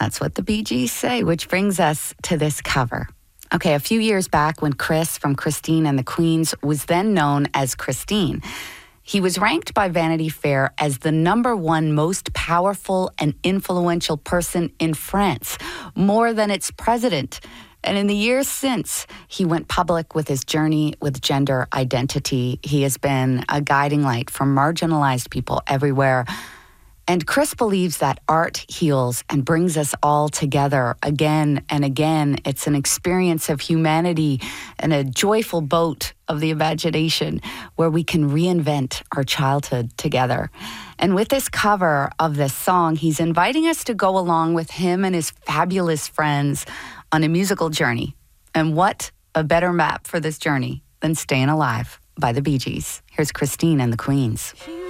That's what the Bee Gees say, which brings us to this cover. Okay, a few years back when Chris from Christine and the Queens was then known as Christine, he was ranked by Vanity Fair as the #1 most powerful and influential person in France, more than its president. And in the years since he went public with his journey with gender identity, he has been a guiding light for marginalized people everywhere. And Chris believes that art heals and brings us all together again and again. It's an experience of humanity and a joyful boat of the imagination where we can reinvent our childhood together. And with this cover of this song, he's inviting us to go along with him and his fabulous friends on a musical journey. And what a better map for this journey than Staying Alive by the Bee Gees. Here's Christine and the Queens.